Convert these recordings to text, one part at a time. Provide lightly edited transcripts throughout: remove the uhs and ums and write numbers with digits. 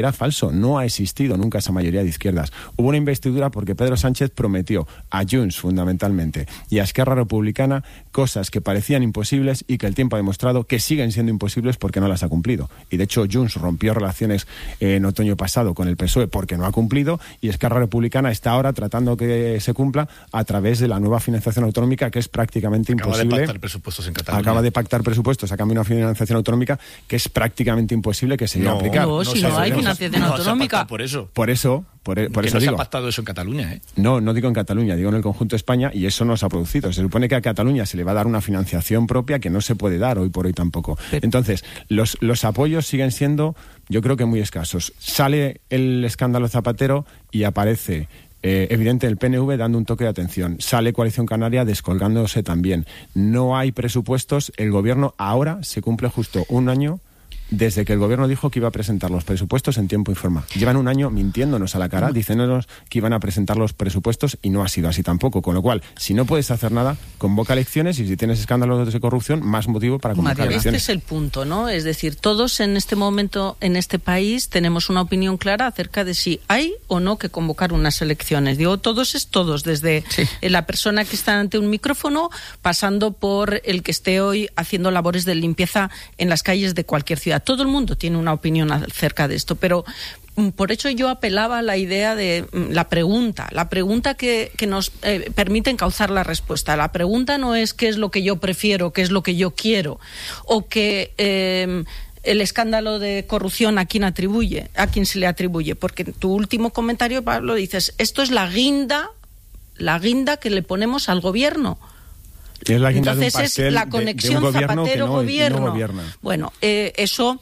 Era falso, no ha existido nunca esa mayoría de izquierdas. Hubo una investidura porque Pedro Sánchez prometió a Junts, fundamentalmente, y a Esquerra Republicana cosas que parecían imposibles y que el tiempo ha demostrado que siguen siendo imposibles porque no las ha cumplido. Y de hecho Junts rompió relaciones en otoño pasado con el PSOE porque no ha cumplido, y Esquerra Republicana está ahora tratando que se cumpla a través de la nueva financiación autonómica, que es prácticamente imposible. Acaba de pactar presupuestos en Cataluña. Acaba de pactar presupuestos a cambio de una financiación autonómica que es prácticamente imposible que se llegue a aplicar. No, si no hay financiación autonómica. Por eso no se digo. ha pactado eso en Cataluña, ¿eh? No digo en Cataluña, digo en el conjunto de España, y eso no se ha producido. Se supone que a Cataluña se le va a dar una financiación propia que no se puede dar hoy por hoy tampoco. Entonces, los apoyos siguen siendo, yo creo que muy escasos. Sale el escándalo Zapatero y aparece evidente el PNV dando un toque de atención. Sale Coalición Canaria descolgándose también. No hay presupuestos. El gobierno ahora se cumple justo un año desde que el gobierno dijo que iba a presentar los presupuestos en tiempo y forma. Llevan un año mintiéndonos a la cara, diciéndonos que iban a presentar los presupuestos y no ha sido así tampoco. Con lo cual, si no puedes hacer nada, convoca elecciones, y si tienes escándalos de corrupción, más motivo para convocar elecciones. Este es el punto, ¿no? Es decir, todos en este momento, en este país, tenemos una opinión clara acerca de si hay o no que convocar unas elecciones. Digo, todos es todos, desde la persona que está ante un micrófono, pasando por el que esté hoy haciendo labores de limpieza en las calles de cualquier ciudad. Todo el mundo tiene una opinión acerca de esto, pero por eso yo apelaba a la idea de la pregunta que nos permite encauzar la respuesta. La pregunta no es qué es lo que yo prefiero, qué es lo que yo quiero, o que el escándalo de corrupción a quién se le atribuye, porque en tu último comentario, Pablo, dices, esto es la guinda que le ponemos al gobierno. Es la guinda. Entonces de un pastel es la conexión Zapatero-gobierno. No, bueno, eso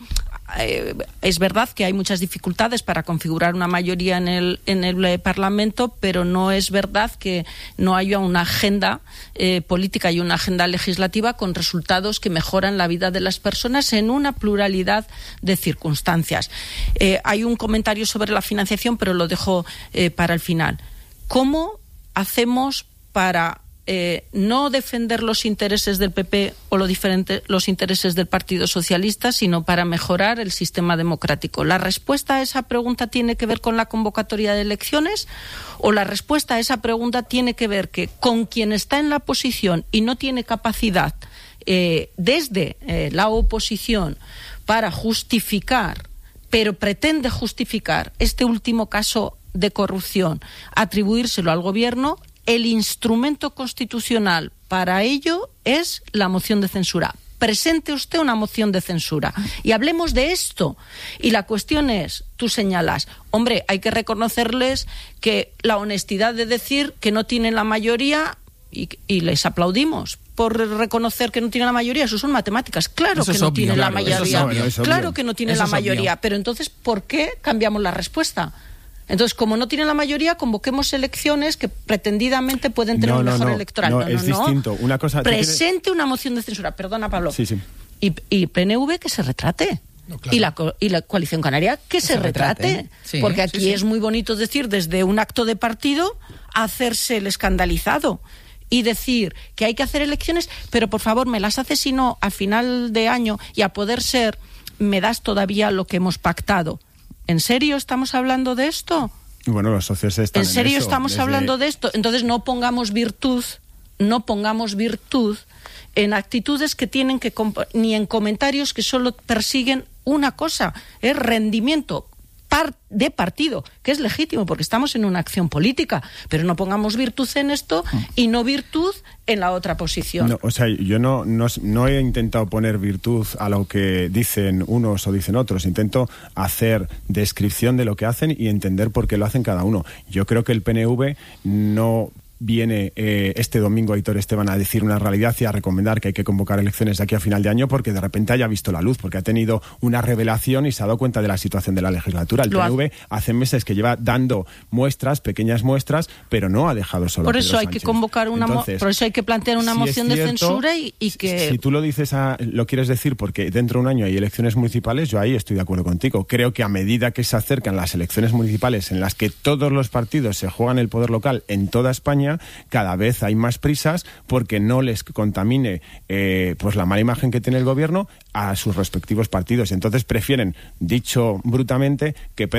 es verdad que hay muchas dificultades para configurar una mayoría en el Parlamento, pero no es verdad que no haya una agenda política y una agenda legislativa con resultados que mejoran la vida de las personas en una pluralidad de circunstancias. Hay un comentario sobre la financiación, pero lo dejo para el final. ¿Cómo hacemos para no defender los intereses del PP o los intereses del Partido Socialista, sino para mejorar el sistema democrático? ¿La respuesta a esa pregunta tiene que ver con la convocatoria de elecciones, o la respuesta a esa pregunta tiene que ver que con quien está en la oposición y no tiene capacidad desde la oposición para justificar, pero pretende justificar este último caso de corrupción, atribuírselo al gobierno? El instrumento constitucional para ello es la moción de censura. Presente usted una moción de censura y hablemos de esto. Y la cuestión es, tú señalas, hombre, hay que reconocerles que la honestidad de decir que no tienen la mayoría, y les aplaudimos por reconocer que no tienen la mayoría. Eso son matemáticas. Claro que no tienen la mayoría. Claro que no tienen la mayoría. Pero entonces, ¿por qué cambiamos la respuesta? Entonces, como no tienen la mayoría, convoquemos elecciones que pretendidamente pueden tener un mejor electoral. No, es distinto. Una cosa, presente una moción de censura. Perdona, Pablo. Sí. Y PNV que se retrate. No, claro. Y la Coalición Canaria que se retrate. Sí, porque aquí es muy bonito decir desde un acto de partido hacerse el escandalizado y decir que hay que hacer elecciones, pero por favor me las haces, si no, a final de año, y a poder ser me das todavía lo que hemos pactado. ¿En serio estamos hablando de esto? Bueno, los socios están ¿En serio estamos hablando de esto? Entonces no pongamos virtud en actitudes que tienen que ni en comentarios que solo persiguen una cosa, es rendimiento de partido, que es legítimo porque estamos en una acción política, pero no pongamos virtud en esto y no virtud en la otra posición. No, o sea, yo no he intentado poner virtud a lo que dicen unos o dicen otros. Intento hacer descripción de lo que hacen y entender por qué lo hacen cada uno. Yo creo que el PNV no viene este domingo Aitor Esteban a decir una realidad y a recomendar que hay que convocar elecciones de aquí a final de año porque de repente haya visto la luz, porque ha tenido una revelación y se ha dado cuenta de la situación de la legislatura. El PNV hace meses que lleva dando pequeñas muestras, pero no ha dejado solo. Por eso Pedro hay Sánchez. Que convocar por eso hay que plantear una moción de censura y que... Si tú lo dices, lo quieres decir porque dentro de un año hay elecciones municipales, yo ahí estoy de acuerdo contigo. Creo que a medida que se acercan las elecciones municipales en las que todos los partidos se juegan el poder local en toda España, Cataluña, cada vez hay más prisas porque no les contamine pues la mala imagen que tiene el gobierno a sus respectivos partidos. Entonces prefieren, dicho brutamente, que